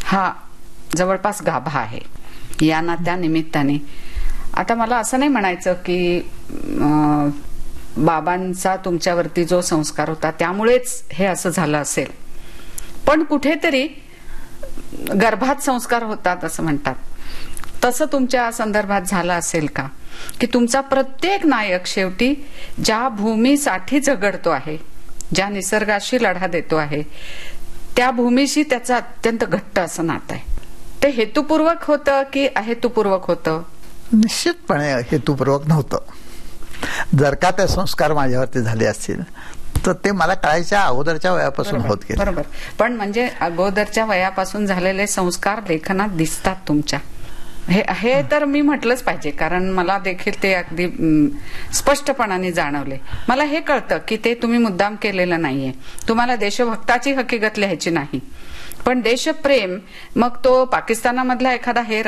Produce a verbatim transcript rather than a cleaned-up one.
हा जवळपास गाभा आहे. या ना त्या निमित्ताने आता मला असं नाही म्हणायचं की बाबांचा तुमच्यावरती जो संस्कार होता त्यामुळेच हे असं झालं असेल, पण कुठेतरी गर्भात संस्कार होतात असं म्हणतात, तसं तुमच्या संदर्भात झालं असेल का की तुमचा प्रत्येक नायक शेवटी ज्या भूमीसाठी झगडतो आहे, ज्या निसर्गाशी लढा देतो आहे, त्या भूमीशी त्याचं अत्यंत घट्ट असं नातं आहे. ते हेतुपूर्वक होतं की अहेतुपूर्वक होतं? निश्चितपणे हेतुपूर्वक नव्हतं. जर का ते संस्कार माझ्यावरती झाले असतील तर ते मला कळायच्या अगोदरच्या वयापासून होत गेले. बरोबर, पण म्हणजे अगोदरच्या वयापासून झालेले संस्कार लेखनात दिसतात तुमच्या. हे हे तर मी म्हटलंच पाहिजे, कारण मला देखील ते अगदी स्पष्टपणाने जाणवले. मला हे कळतं की ते तुम्ही मुद्दाम केलेलं नाहीये. तुम्हाला देशभक्ताची हकीकत लिहायची नाही, पण देशप्रेम मग तो पाकिस्तानामधला एखादा हे